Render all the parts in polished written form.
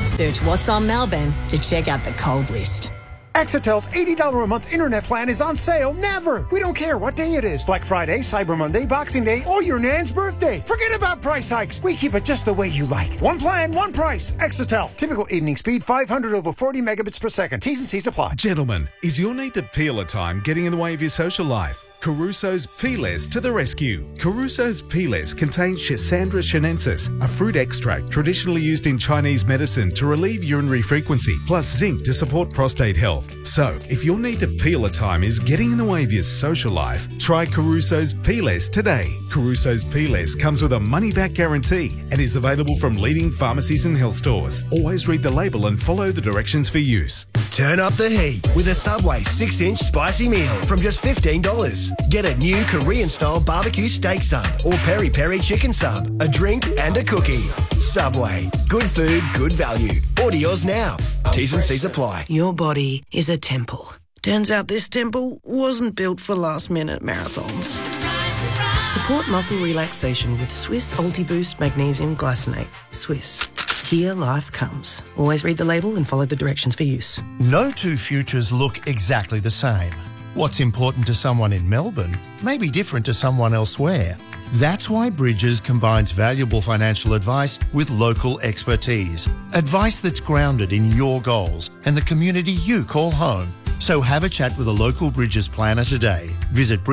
Search What's on Melbourne to check out the cold list. Exetel's $80 a month internet plan is on sale never. We don't care what day it is. Black Friday, Cyber Monday, Boxing Day, or your nan's birthday. Forget about price hikes. We keep it just the way you like. One plan, one price. Exetel. Typical evening speed, 500 over 40 megabits per second. T's and C's apply. Gentlemen, is your need to peel a time getting in the way of your social life? Caruso's Peelers to the rescue. Caruso's Peelers contain Schisandra chinensis, a fruit extract traditionally used in Chinese medicine to relieve urinary frequency, plus zinc to support prostate health. So, if your need to peel a time is getting in the way of your social life, try Caruso's Peelers today. Caruso's Peelers comes with a money-back guarantee and is available from leading pharmacies and health stores. Always read the label and follow the directions for use. Turn up the heat with a Subway 6-inch spicy meal from just $15. Get a new Korean-style barbecue steak sub or peri-peri chicken sub, a drink and a cookie. Subway. Good food, good value. Order yours now. T's and C's apply. Your body is a temple. Turns out this temple wasn't built for last-minute marathons. Support muscle relaxation with Swiss Ultiboost Magnesium Glycinate. Swiss. Here life comes. Always read the label and follow the directions for use. No two futures look exactly the same. What's important to someone in Melbourne may be different to someone elsewhere. That's why Bridges combines valuable financial advice with local expertise. Advice that's grounded in your goals and the community you call home. So have a chat with a local Bridges planner today. Visit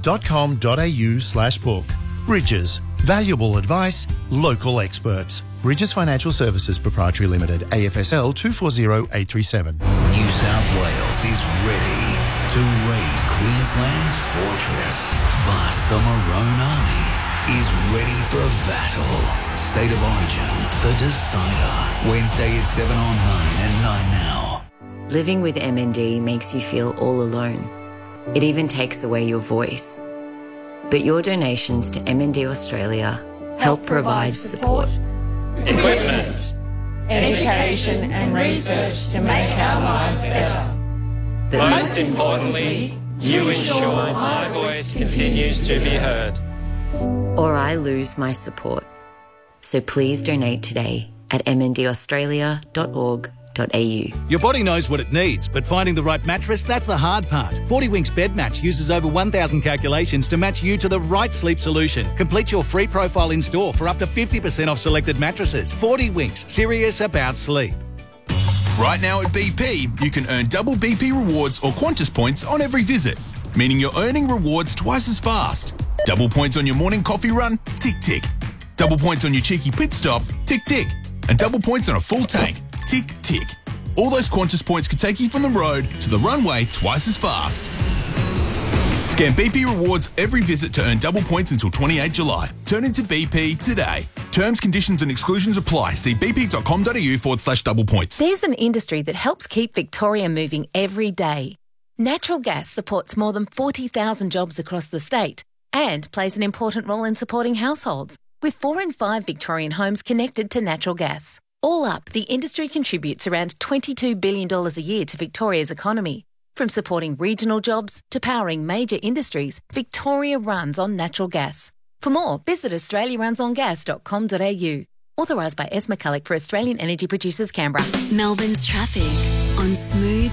bridges.com.au/book. Bridges. Valuable advice, local experts. Bridges Financial Services Proprietary Limited, AFSL 240837. New South Wales is ready to raid Queensland's fortress, but the Maroon Army is ready for a battle. State of Origin, the decider, Wednesday at 7 on 9 and 9 now. Living with MND makes you feel all alone. It even takes away your voice. But your donations to MND Australia help provide support, equipment, education and research to make our lives better. But most importantly, you ensure my voice continues to be heard. or I lose my support. So please donate today at mndaustralia.org.au. Your body knows what it needs, but finding the right mattress, that's the hard part. 40 Winks Bed Match uses over 1,000 calculations to match you to the right sleep solution. Complete your free profile in store for up to 50% off selected mattresses. 40 Winks, serious about sleep. Right now at BP, you can earn double BP rewards or Qantas points on every visit, meaning you're earning rewards twice as fast. Double points on your morning coffee run? Tick, tick. Double points on your cheeky pit stop? Tick, tick. And double points on a full tank? Tick, tick. All those Qantas points can take you from the road to the runway twice as fast. Scan BP rewards every visit to earn double points until 28 July. Turn into BP today. Terms, conditions and exclusions apply. See bp.com.au/double points. There's an industry that helps keep Victoria moving every day. Natural gas supports more than 40,000 jobs across the state and plays an important role in supporting households, with 4 in 5 Victorian homes connected to natural gas. All up, the industry contributes around $22 billion a year to Victoria's economy. From supporting regional jobs to powering major industries, Victoria runs on natural gas. For more, visit australiarunsongas.com.au. Authorised by S. McCulloch for Australian Energy Producers, Canberra. Melbourne's traffic on Smooth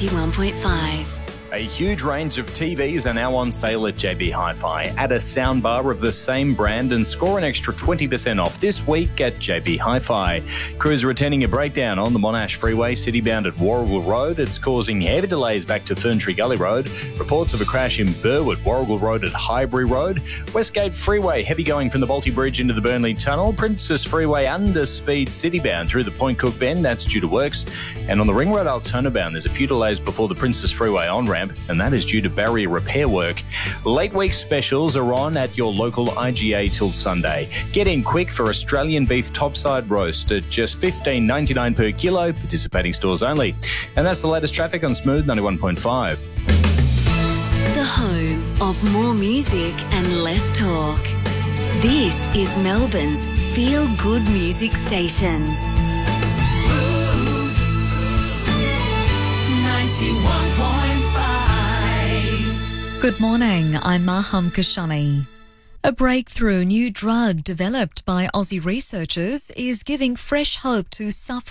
91.5. A huge range of TVs are now on sale at JB Hi-Fi. Add a soundbar of the same brand and score an extra 20% off this week at JB Hi-Fi. Crews are attending a breakdown on the Monash Freeway, city-bound at Warrigal Road. It's causing heavy delays back to Ferntree Gully Road. Reports of a crash in Burwood, Warrigal Road at Highbury Road. Westgate Freeway, heavy going from the Balti Bridge into the Burnley Tunnel. Princess Freeway, under-speed city-bound through the Point Cook Bend. That's due to works. And on the Ring Road Altona-bound, there's a few delays before the Princess Freeway on-ramp, and that is due to barrier repair work. Late week specials are on at your local IGA till Sunday. Get in quick for Australian beef topside roast at just $15.99 per kilo, participating stores only. And that's the latest traffic on Smooth 91.5. The home of more music and less talk. This is Melbourne's feel-good music station. Smooth 91.5. Good morning, I'm Maham Kashani. A breakthrough new drug developed by Aussie researchers is giving fresh hope to suffering